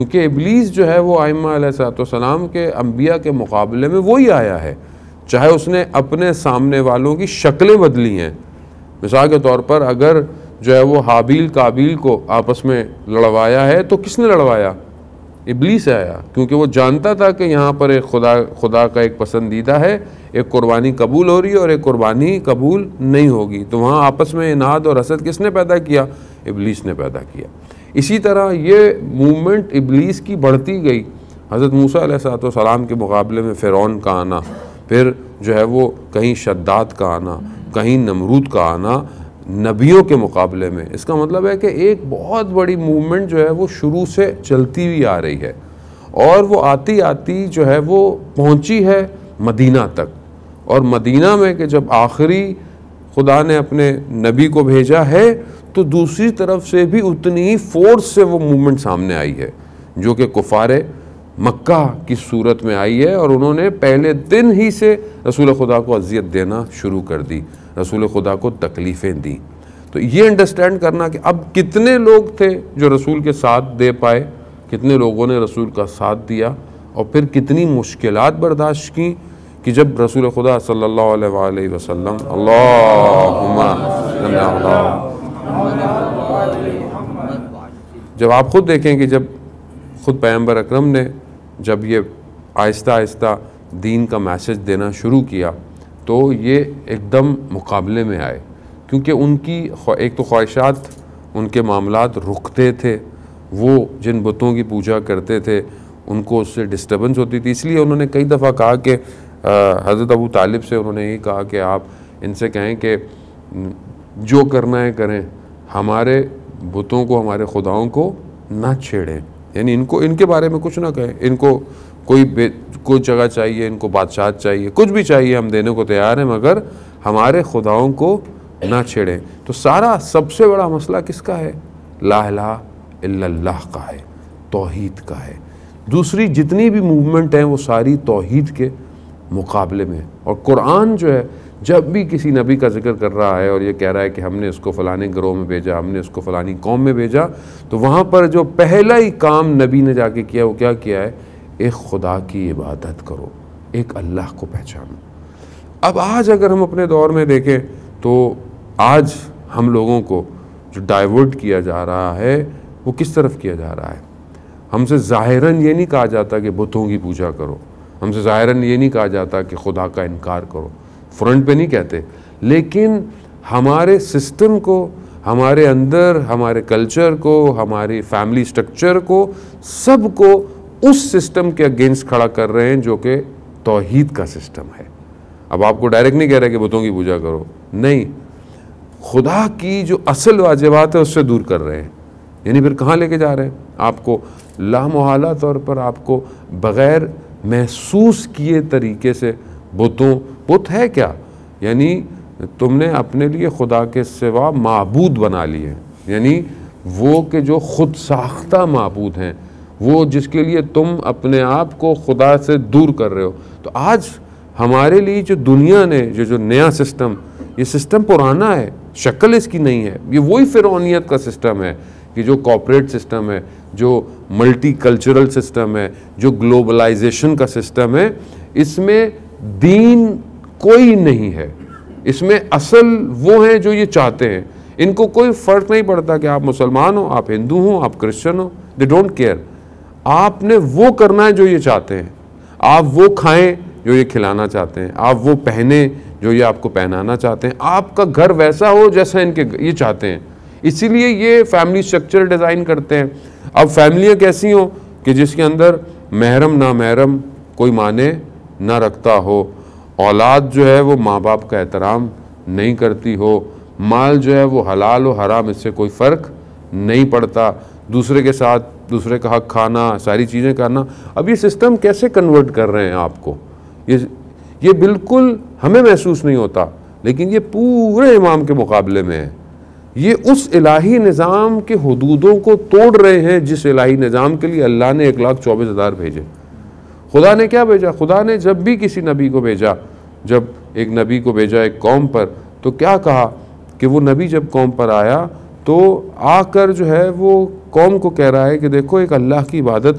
क्योंकि इब्लीस जो है वो आइम्मा अलैहिस्सलाम के अंबिया के मुकाबले में वही आया है, चाहे उसने अपने सामने वालों की शक्लें बदली हैं। मिसाल के तौर पर अगर जो है वो हाबील काबील को आपस में लड़वाया है तो किसने लड़वाया? इब्लीस आया, क्योंकि वो जानता था कि यहाँ पर एक खुदा का एक पसंदीदा है, एक कुर्बानी कबूल हो रही है और एक कुर्बानी कबूल नहीं होगी। तो वहाँ आपस में इनाद और हसद किसने पैदा किया? इब्लीस ने पैदा किया। इसी तरह ये मूवमेंट इब्लीस की बढ़ती गई। हज़रत मूसा अलैहिस्सलाम के मुकाबले में फ़िरौन का आना, फिर जो है वो कहीं शद्दाद का आना, कहीं नमरूद का आना नबियों के मुकाबले में। इसका मतलब है कि एक बहुत बड़ी मूवमेंट जो है वो शुरू से चलती हुई आ रही है और वो आती आती जो है वो पहुंची है मदीना तक। और मदीना में कि जब आखिरी खुदा ने अपने नबी को भेजा है तो दूसरी तरफ से भी उतनी ही फोर्स से वो मूवमेंट सामने आई है, जो कि कुफारे मक्का की सूरत में आई है। और उन्होंने पहले दिन ही से रसूल खुदा को अजियत देना शुरू कर दी, रसूल खुदा को तकलीफ़ें दी। तो ये अंडरस्टैंड करना कि अब कितने लोग थे जो रसूल के साथ दे पाए, कितने लोगों ने रसूल का साथ दिया और फिर कितनी मुश्किलात बर्दाश्त की कि जब रसूल खुदा सल्लल्लाहु अलैहि वसल्लम जब आप ख़ुद देखें कि जब ख़ुद पैगंबर अकरम ने जब ये आहिस्ता आहिस्ता दीन का मैसेज देना शुरू किया तो ये एकदम मुकाबले में आए, क्योंकि उनकी एक तो ख्वाहिशात, उनके मामलात रुकते थे, वो जिन बुतों की पूजा करते थे उनको उससे डिस्टर्बेंस होती थी। इसलिए उन्होंने कई दफ़ा कहा कि हज़रत अबू तालिब से उन्होंने यही कहा कि आप इनसे कहें कि जो करना है करें, हमारे बुतों को, हमारे खुदाओं को ना छेड़ें, यानी इनको, इनके बारे में कुछ ना कहें। इनको कोई जगह चाहिए, इनको बादशाह चाहिए, कुछ भी चाहिए हम देने को तैयार हैं, मगर हमारे खुदाओं को ना छेड़ें। तो सारा सबसे बड़ा मसला किसका है? ला इलाहा इल्लल्लाह का है, तौहीद का है। दूसरी जितनी भी मूवमेंट हैं वो सारी तौहीद के मुकाबले में। और कुरान जो है जब भी किसी नबी का जिक्र कर रहा है और ये कह रहा है कि हमने इसको फ़लाने ग्रोह में भेजा, हमने इसको फ़लानी कौम में भेजा, तो वहाँ पर जो पहला ही काम नबी ने जाके किया वो क्या किया है? एक खुदा की इबादत करो, एक अल्लाह को पहचानो। अब आज अगर हम अपने दौर में देखें तो आज हम लोगों को जो डाइवर्ट किया जा रहा है वो किस तरफ किया जा रहा है? हमसे ज़ाहिरन ये नहीं कहा जाता कि बुतों की पूजा करो, हमसे ज़ाहिरन ये नहीं कहा जाता कि खुदा का इनकार करो, फ्रंट पे नहीं कहते, लेकिन हमारे सिस्टम को, हमारे अंदर, हमारे कल्चर को, हमारी फैमिली स्ट्रक्चर को, सब को उस सिस्टम के अगेंस्ट खड़ा कर रहे हैं जो कि तौहीद का सिस्टम है। अब आपको डायरेक्ट नहीं कह रहे कि बुतों की पूजा करो, नहीं, खुदा की जो असल वाजिबात है उससे दूर कर रहे हैं। यानी फिर कहाँ लेके जा रहे हैं? आपको लामुहाला तौर पर आपको बग़ैर महसूस किए तरीके से बुत है क्या? यानी तुमने अपने लिए खुदा के सिवा माबूद बना लिए, यानी वो के जो खुद साख्ता माबूद हैं, वो जिसके लिए तुम अपने आप को खुदा से दूर कर रहे हो। तो आज हमारे लिए जो दुनिया ने जो नया सिस्टम, ये सिस्टम पुराना है, शक्ल इसकी नहीं है। ये वही फ़िरौनियत का सिस्टम है कि जो कॉर्पोरेट सिस्टम है, जो मल्टी कल्चरल सिस्टम है, जो ग्लोबलाइजेशन का सिस्टम है, इसमें दीन कोई नहीं है। इसमें असल वो हैं जो ये चाहते हैं। इनको कोई फ़र्क नहीं पड़ता कि आप मुसलमान हो, आप हिंदू हो, आप क्रिश्चियन हो, दे डोंट केयर। आपने वो करना है जो ये चाहते हैं, आप वो खाएं जो ये खिलाना चाहते हैं, आप वो पहने जो ये आपको पहनाना चाहते हैं, आपका घर वैसा हो जैसा इनके ये चाहते हैं। इसीलिए ये फैमिली स्ट्रक्चर डिज़ाइन करते हैं। अब फैमिलियाँ कैसी हों कि जिसके अंदर महरम ना महरम कोई माने ना रखता हो, औलाद जो है वो माँ बाप का एहतराम नहीं करती हो, माल जो है वो हलाल हो हराम इससे कोई फ़र्क नहीं पड़ता, दूसरे के साथ दूसरे का हक खाना, सारी चीज़ें करना। अब ये सिस्टम कैसे कन्वर्ट कर रहे हैं आपको? ये बिल्कुल हमें महसूस नहीं होता, लेकिन ये पूरे इमाम के मुकाबले में है। ये उस इलाही निज़ाम के हुदूदों को तोड़ रहे हैं जिस इलाही निज़ाम के लिए अल्लाह ने 1,24,000 भेजे। खुदा ने क्या भेजा? खुदा ने जब भी किसी नबी को भेजा, जब एक नबी को भेजा एक कौम पर, तो क्या कहा कि वो नबी जब कौम पर आया तो आकर जो है वो कौम को कह रहा है कि देखो एक अल्लाह की इबादत